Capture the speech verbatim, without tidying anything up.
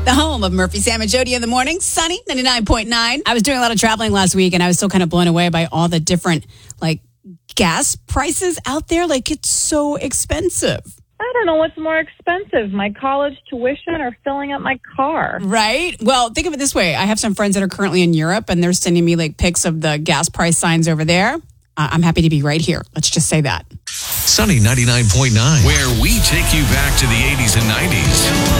The home of Murphy, Sam, and Jody in the morning. Sunny, ninety-nine point nine. I was doing a lot of traveling last week, and I was still kind of blown away by all the different, like, gas prices out there. Like, it's so expensive. I don't know what's more expensive, my college tuition or filling up my car. Right? Well, think of it this way. I have some friends that are currently in Europe, and they're sending me, like, pics of the gas price signs over there. Uh, I'm happy to be right here. Let's just say that. Sunny ninety-nine point nine, where we take you back to the eighties and nineties.